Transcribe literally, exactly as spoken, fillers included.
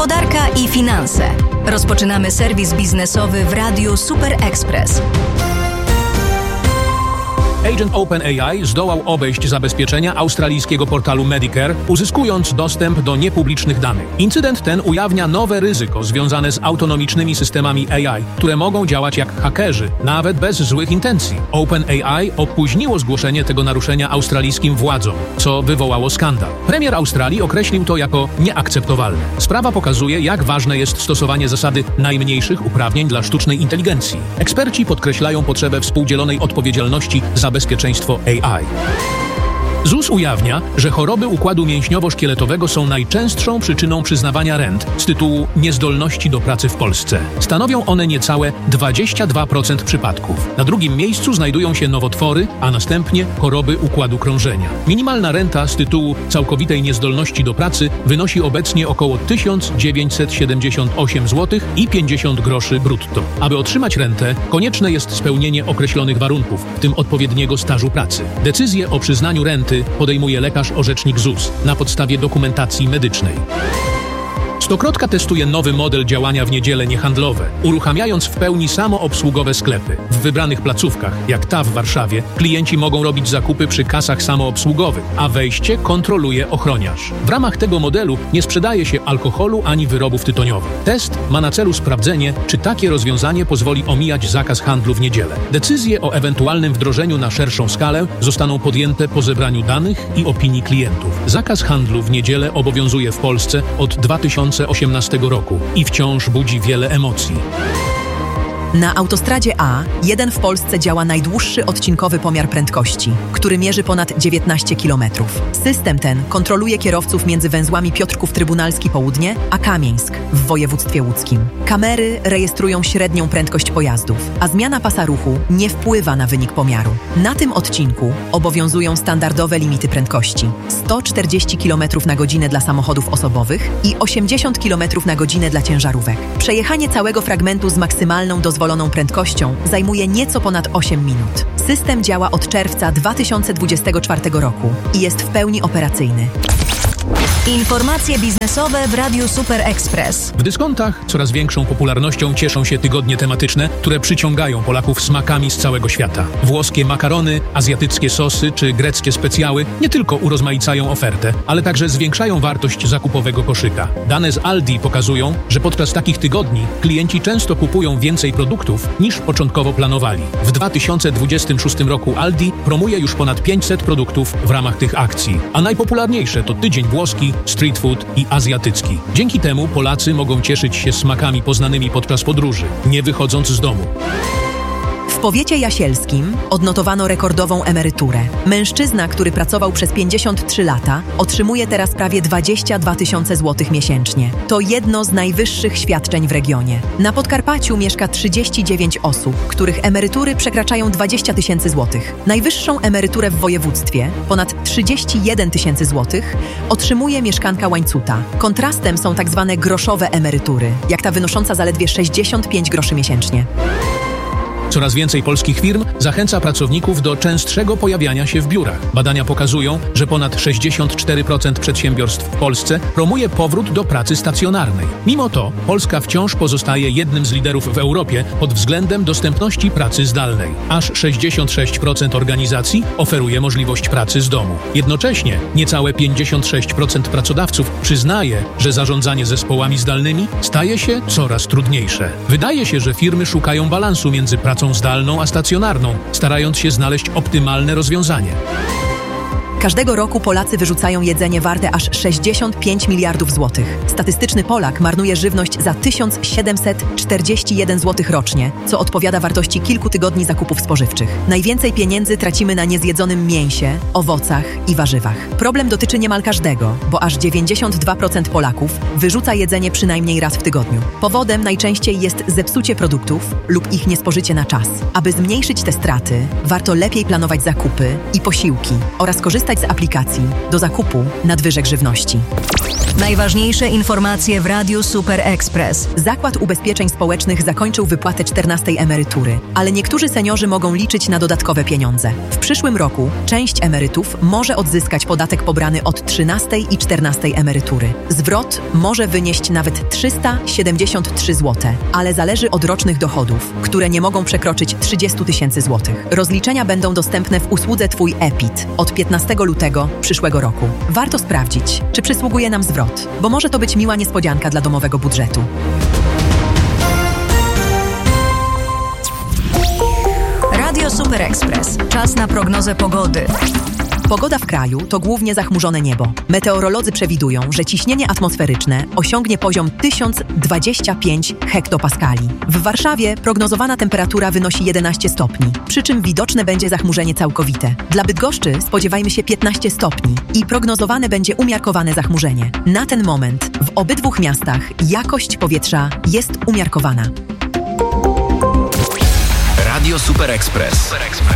Gospodarka i finanse. Rozpoczynamy serwis biznesowy w Radiu Super Express. Agent OpenAI zdołał obejść zabezpieczenia australijskiego portalu Medicare, uzyskując dostęp do niepublicznych danych. Incydent ten ujawnia nowe ryzyko związane z autonomicznymi systemami A I, które mogą działać jak hakerzy, nawet bez złych intencji. OpenAI opóźniło zgłoszenie tego naruszenia australijskim władzom, co wywołało skandal. Premier Australii określił to jako nieakceptowalne. Sprawa pokazuje, jak ważne jest stosowanie zasady najmniejszych uprawnień dla sztucznej inteligencji. Eksperci podkreślają potrzebę współdzielonej odpowiedzialności za bezpieczeństwo A I. Z U S ujawnia, że choroby układu mięśniowo-szkieletowego są najczęstszą przyczyną przyznawania rent z tytułu niezdolności do pracy w Polsce. Stanowią one niecałe dwadzieścia dwa procent przypadków. Na drugim miejscu znajdują się nowotwory, a następnie choroby układu krążenia. Minimalna renta z tytułu całkowitej niezdolności do pracy wynosi obecnie około tysiąc dziewięćset siedemdziesiąt osiem złotych i pięćdziesiąt groszy brutto. Aby otrzymać rentę, konieczne jest spełnienie określonych warunków, w tym odpowiedniego stażu pracy. Decyzję o przyznaniu renty podejmuje lekarz-orzecznik Z U S na podstawie dokumentacji medycznej. Stokrotka testuje nowy model działania w niedziele niehandlowe, uruchamiając w pełni samoobsługowe sklepy. W wybranych placówkach, jak ta w Warszawie, klienci mogą robić zakupy przy kasach samoobsługowych, a wejście kontroluje ochroniarz. W ramach tego modelu nie sprzedaje się alkoholu ani wyrobów tytoniowych. Test ma na celu sprawdzenie, czy takie rozwiązanie pozwoli omijać zakaz handlu w niedzielę. Decyzje o ewentualnym wdrożeniu na szerszą skalę zostaną podjęte po zebraniu danych i opinii klientów. Zakaz handlu w niedzielę obowiązuje w Polsce od dwa tysiące osiemnastego roku i wciąż budzi wiele emocji. Na autostradzie A jeden w Polsce działa najdłuższy odcinkowy pomiar prędkości, który mierzy ponad dziewiętnaście kilometrów. System ten kontroluje kierowców między węzłami Piotrków Trybunalski Południe a Kamieńsk w województwie łódzkim. Kamery rejestrują średnią prędkość pojazdów, a zmiana pasa ruchu nie wpływa na wynik pomiaru. Na tym odcinku obowiązują standardowe limity prędkości: sto czterdzieści kilometrów na godzinę dla samochodów osobowych i osiemdziesiąt kilometrów na godzinę dla ciężarówek. Przejechanie całego fragmentu z maksymalną dozwoloną prędkością zajmuje nieco ponad osiem minut. System działa od czerwca dwa tysiące dwudziestego czwartego roku i jest w pełni operacyjny. Informacje biznesowe w Radiu Super Express. W dyskontach coraz większą popularnością cieszą się tygodnie tematyczne, które przyciągają Polaków smakami z całego świata. Włoskie makarony, azjatyckie sosy czy greckie specjały nie tylko urozmaicają ofertę, ale także zwiększają wartość zakupowego koszyka. Dane z Aldi pokazują, że podczas takich tygodni klienci często kupują więcej produktów niż początkowo planowali. W dwa tysiące dwudziestym szóstym roku Aldi promuje już ponad pięćset produktów w ramach tych akcji, a najpopularniejsze to tydzień włoski, street food i azjatycki. Dzięki temu Polacy mogą cieszyć się smakami poznanymi podczas podróży, nie wychodząc z domu. W powiecie jasielskim odnotowano rekordową emeryturę. Mężczyzna, który pracował przez pięćdziesiąt trzy lata, otrzymuje teraz prawie dwadzieścia dwa tysiące złotych miesięcznie. To jedno z najwyższych świadczeń w regionie. Na Podkarpaciu mieszka trzydzieści dziewięć osób, których emerytury przekraczają dwadzieścia tysięcy złotych. Najwyższą emeryturę w województwie, ponad trzydzieści jeden tysięcy złotych, otrzymuje mieszkanka Łańcuta. Kontrastem są tak zwane groszowe emerytury, jak ta wynosząca zaledwie sześćdziesiąt pięć groszy miesięcznie. Coraz więcej polskich firm zachęca pracowników do częstszego pojawiania się w biurach. Badania pokazują, że ponad sześćdziesiąt cztery procent przedsiębiorstw w Polsce promuje powrót do pracy stacjonarnej. Mimo to Polska wciąż pozostaje jednym z liderów w Europie pod względem dostępności pracy zdalnej. Aż sześćdziesiąt sześć procent organizacji oferuje możliwość pracy z domu. Jednocześnie niecałe pięćdziesiąt sześć procent pracodawców przyznaje, że zarządzanie zespołami zdalnymi staje się coraz trudniejsze. Wydaje się, że firmy szukają balansu między pracą zdalną a stacjonarną, starając się znaleźć optymalne rozwiązanie. Każdego roku Polacy wyrzucają jedzenie warte aż sześćdziesiąt pięć miliardów złotych. Statystyczny Polak marnuje żywność za tysiąc siedemset czterdzieści jeden złotych rocznie, co odpowiada wartości kilku tygodni zakupów spożywczych. Najwięcej pieniędzy tracimy na niezjedzonym mięsie, owocach i warzywach. Problem dotyczy niemal każdego, bo aż dziewięćdziesiąt dwa procent Polaków wyrzuca jedzenie przynajmniej raz w tygodniu. Powodem najczęściej jest zepsucie produktów lub ich niespożycie na czas. Aby zmniejszyć te straty, warto lepiej planować zakupy i posiłki oraz korzystać korzystać z aplikacji do zakupu nadwyżek żywności. Najważniejsze informacje w Radiu Super Express. Zakład Ubezpieczeń Społecznych zakończył wypłatę czternastej emerytury, ale niektórzy seniorzy mogą liczyć na dodatkowe pieniądze. W przyszłym roku część emerytów może odzyskać podatek pobrany od trzynastej i czternastej emerytury. Zwrot może wynieść nawet trzysta siedemdziesiąt trzy złote, ale zależy od rocznych dochodów, które nie mogą przekroczyć trzydzieści tysięcy złotych. Rozliczenia będą dostępne w usłudze Twój E P I T od piętnastego lutego przyszłego roku. Warto sprawdzić, czy przysługuje nam zwrot, bo może to być miła niespodzianka dla domowego budżetu. Radio Super Express. Czas na prognozę pogody. Pogoda w kraju to głównie zachmurzone niebo. Meteorolodzy przewidują, że ciśnienie atmosferyczne osiągnie poziom tysiąc dwadzieścia pięć hektopaskali. W Warszawie prognozowana temperatura wynosi jedenaście stopni, przy czym widoczne będzie zachmurzenie całkowite. Dla Bydgoszczy spodziewajmy się piętnaście stopni i prognozowane będzie umiarkowane zachmurzenie. Na ten moment w obydwu miastach jakość powietrza jest umiarkowana. Radio Super Express.